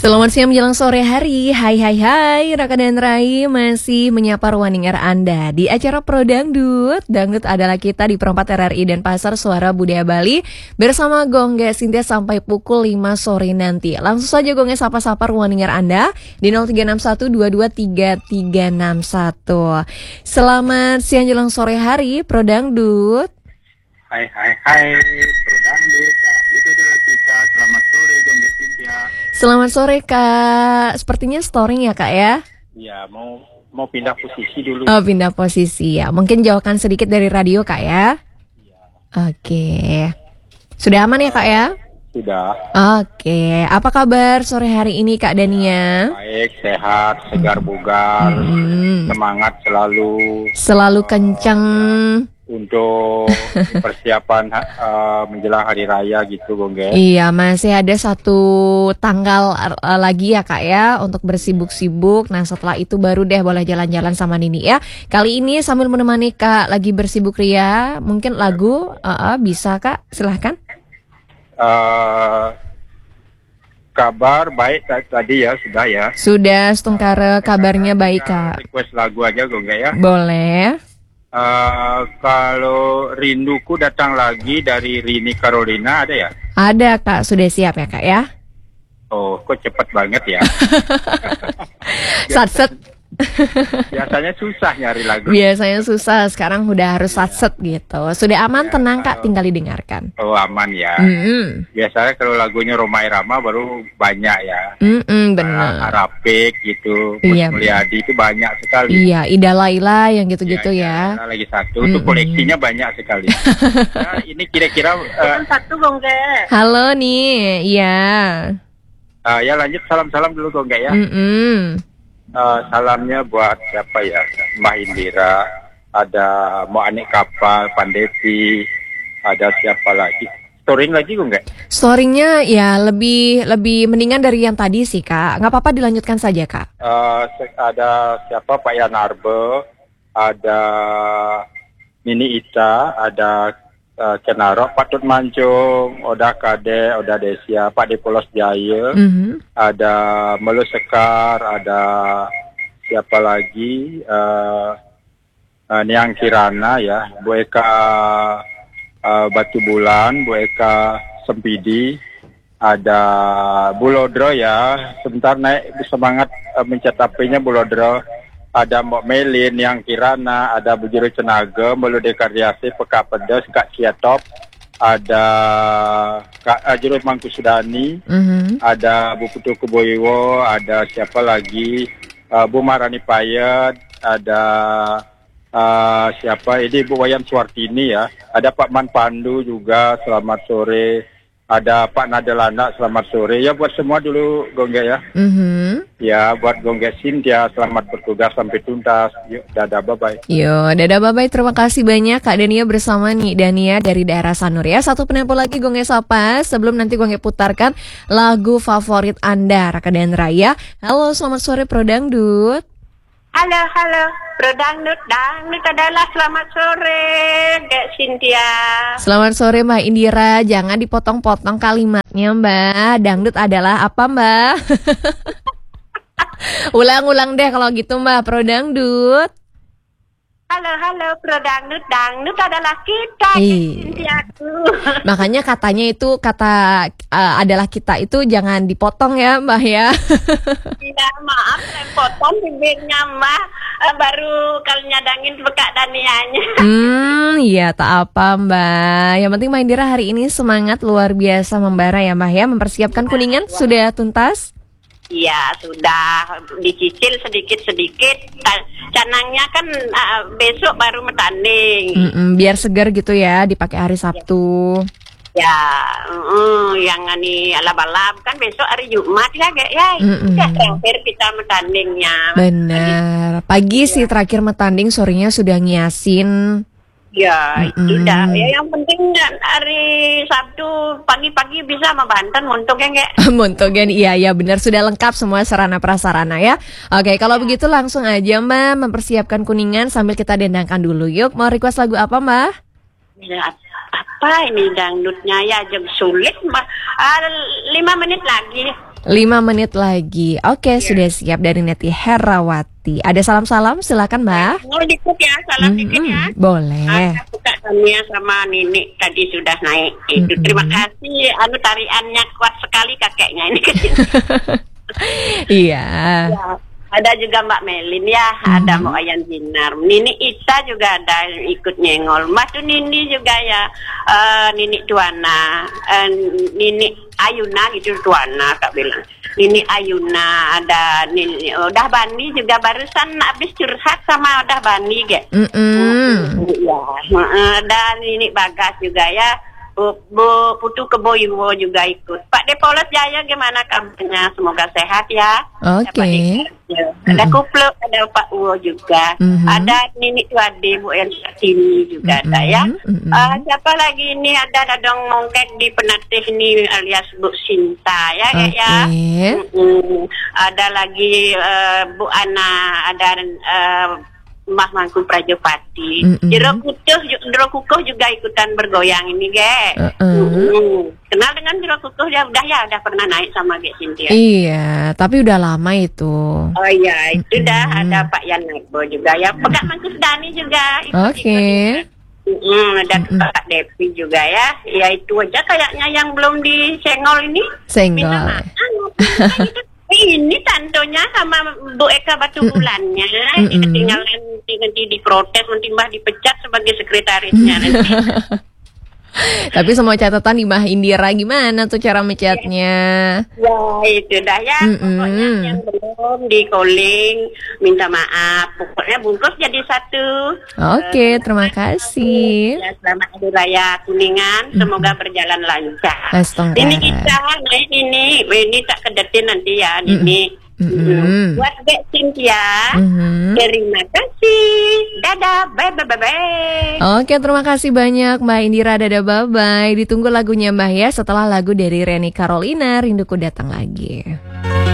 Selamat siang menjelang sore hari. Hai Raka dan Rai masih menyapa ruang dengar Anda di acara Pro Dangdut. Dangdut adalah kita di Perempat RRI dan Pasar Suara Budaya Bali bersama Gongge Sintia sampai pukul 5 sore nanti. Langsung saja Gongge sapa-sapa ruang dengar Anda di 0361223361. Selamat siang menjelang sore hari Pro Dangdut. Hai Pro Dangdut. Itu adalah kita. Selamat sore Gongge Sintia. Selamat sore Kak. Sepertinya storing ya Kak ya? Ya, mau pindah posisi dulu. Oh, pindah posisi ya. Mungkin jauhkan sedikit dari radio Kak ya? Ya. Oke. Sudah aman ya Kak ya? Sudah. Oke. Apa kabar sore hari ini Kak Dania? Baik, sehat, segar bugar, semangat selalu. Selalu kencang. Untuk persiapan menjelang hari raya gitu Gongge. Iya, masih ada satu tanggal lagi ya Kak ya untuk bersibuk-sibuk. Nah setelah itu baru deh boleh jalan-jalan sama Nini ya. Kali ini sambil menemani Kak lagi bersibuk ria, mungkin lagu bisa Kak, silahkan. Kabar baik tadi ya, sudah ya. Sudah, setengkara kabarnya baik Kak. Request lagu aja Gongge ya. Boleh. Kalau Rinduku Datang Lagi dari Rini Carolina ada ya? Ada Kak, sudah siap ya Kak ya? Oh, kok cepat banget ya? Satset. Biasanya susah nyari lagu. Biasanya susah, sekarang udah harus satset gitu. Sudah aman, tenang Kak, tinggal didengarkan. Oh, aman ya. Biasanya kalau lagunya Rhoma Irama baru banyak ya. Benar. Arapik gitu, Iya, Mulyadi itu banyak sekali. Iya, Ida Laila yang gitu-gitu ya. Lagi satu, itu koleksinya banyak sekali. Nah, ini kira-kira satu Gongge. Halo nih, iya. Ya lanjut salam-salam dulu Gongge ya. Salamnya buat siapa ya? Mbak Indira, ada Mo Anik Kapal, Pandepi, ada siapa lagi? Storing lagi Gongge? Storingnya ya lebih mendingan dari yang tadi sih Kak. Nggak apa-apa, dilanjutkan saja Kak. Ada siapa, Pak Yanarbe, ada Nini Ita, ada Kenarok, Pak Tut Mancung, Oda Kade, Oda Desia, Pak Depolos Jaya, ada Melu Sekar, ada siapa lagi, Niang Kirana ya, Bu Eka Batu Bulan, Bu Eka Sempidi, ada Bulodro ya, sebentar naik semangat mencetapinya Bulodro. Ada Mbok Melin, yang Kirana, ada Bujuru Cenaga, Melode Karyasi, Pekak Pedas, Kak Ciatop, ada Kak Jurut Mangku Sudani, ada Bu Putu Kuboiwo, ada siapa lagi, Bu Marani Payet, ada siapa ini Bu Wayan Suartini ya, ada Pak Man Pandu juga, selamat sore. Ada Pak Nadelana, selamat sore. Ya buat semua dulu Gongge ya. Ya buat Gongge Sintia, selamat bertugas sampai tuntas. Yuk, dadah, bye-bye. Yo, dadah bye-bye. Terima kasih banyak Kak Dania bersama nih Dania dari daerah Sanur ya. Satu penempo lagi Gongge Sapa sebelum nanti Gongge putarkan lagu favorit Anda, Raka dan Raya. Halo, selamat sore Pro Dangdut. Halo, Pro Dangdut adalah selamat sore, Dek Sintia. Selamat sore Mbak Indira, jangan dipotong-potong kalimatnya Mbak. Dangdut adalah apa Mbak? Ulang-ulang deh kalau gitu Mbak, Pro Dangdut. Halo, Pro Dangdut adalah kita, Sintiaku. Makanya katanya itu adalah kita itu jangan dipotong ya Mbak ya. Iya, maaf, saya potong bibirnya Mbak. Baru kalau nyadangin bekak Danianya. Iya tak apa Mbak. Yang penting Mbak Indira hari ini semangat luar biasa membara ya Mbak ya. Mempersiapkan kuningan sudah tuntas? Iya, sudah dicicil sedikit-sedikit. Canangnya kan besok baru bertanding. Biar segar gitu ya, dipakai hari Sabtu. Ya, yang ini alab-alab kan besok hari Jumat ya, ya. Terakhir kita bertandingnya. Benar. Pagi sih terakhir bertanding, sorenya sudah ngiasin. Ya, tidak. Ya, yang penting hari Sabtu pagi-pagi bisa sama Banten Montogen nggak? Montogen, iya benar, sudah lengkap semua sarana prasarana ya. Oke, kalau begitu langsung aja Mbak mempersiapkan kuningan sambil kita dendangkan dulu. Yuk, mau request lagu apa Mbak? Ya, apa ini dangdutnya ya jam sulit Mbak. 5 menit lagi. 5 menit lagi. Oke, sudah siap dari Neti Herawati. Ada salam-salam? Silakan, Mbak. Mau dikit ya, salam dikit ya. Boleh. Aku suka Tania sama Nini tadi sudah naik. Itu terima kasih. Tariannya kuat sekali kakeknya ini kecil. Iya. Ya, ada juga Mbak Melin ya, ada Mbak Ayan Zinar, Nini Ita juga ada yang ikut nyengol. Mbak tuh Nini juga ya, Nini Tuana, Nini Ayuna gitu Tuana kak bilang. Nini Ayuna ada Nini, udah Bani juga barusan habis curhat sama udah Bani ya. Ya, ada Nini Bagas juga ya. Bu Putu Keboiwo juga ikut. Pak Depolet Jaya gimana kabarnya? Semoga sehat ya. Oke. Ada Kuplo, ada Pak Uwo juga. Ada Nini Tuade, Bu Yan Satini juga ada ya. Siapa lagi ini? Ada Dadong Mongkek di Penatih ini alias Bu Sinta ya kayak ya. Ada lagi Bu Ana, ada Mbah Mangku Prajopati. Jero Kukuh juga ikutan bergoyang ini, Ge. Kenal dengan Jero Kukuh ya udah pernah naik sama Ge Cynthia. Iya, tapi udah lama itu. Oh iya, itu dah ada Pak Yan Nebo juga ya. Pegat Mangkus Dani juga Oke. Ada Kak Devi juga ya. Ya itu aja kayaknya yang belum disenggol ini. Senggol. Ini tantonya sama Bu Eka Batu Bulannya ketinggalan nanti diprotes nanti Mbah dipecat sebagai sekretarisnya nanti. Tapi semua catatan di Mbah Indira gimana tuh cara mencatnya? Ya itu dah ya. Pokoknya yang belum di calling minta maaf. Pokoknya bungkus jadi satu. Oke, terima kasih. Ya, selamat Hari Raya Kuningan. Semoga berjalan lancar. Ini kita naik ini tak kedetin nanti ya ini. Buat Bek Cynthia, terima kasih. Dadah, bye. Oke, terima kasih banyak Mbak Indira. Dadah, bye. Ditunggu lagunya Mbak ya. Setelah lagu dari Reni Carolina, Rinduku Datang Lagi.